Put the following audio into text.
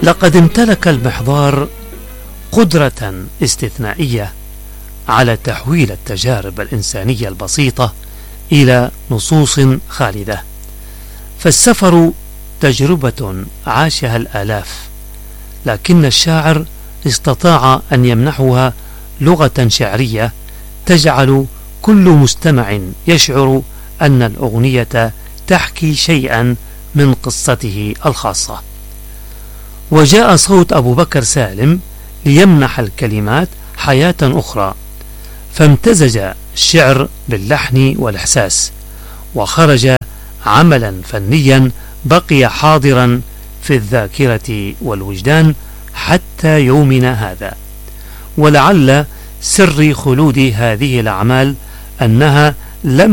لقد امتلك المحضار قدرة استثنائية على تحويل التجارب الإنسانية البسيطة إلى نصوص خالدة، فالسفر تجربة عاشها الآلاف، لكن الشاعر استطاع أن يمنحها لغة شعرية تجعل كل مستمع يشعر أن الأغنية تحكي شيئا من قصته الخاصة. وجاء صوت أبو بكر سالم ليمنح الكلمات حياة أخرى، فامتزج الشعر باللحن والإحساس، وخرج عملا فنيا بقي حاضرا في الذاكرة والوجدان حتى يومنا هذا. ولعل سر خلود هذه الأعمال أنها لم